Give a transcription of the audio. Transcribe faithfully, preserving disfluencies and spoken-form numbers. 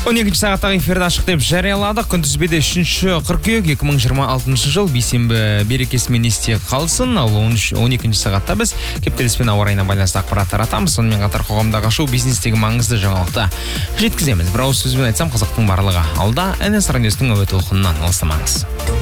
он екінші сағаттағы эфирді ашық деп жарияладық. Күнтізбеде үшінші қыркүйек екі мың жиырма алтыншы жыл бейсенбі берекесімен есте қалсын. Ал он екінші сағатта біз кептеліспен ауа райына байланысты ақпарат таратамыз. Сонымен қатар қоғамдағы шоу бизнестегі маңызды жаңалықты жеткіземіз. Бір ауыз сөзбен айтсам, қазақтың барлығы алда. эн эс радиосының әуе толқынынан алыстамаңыз.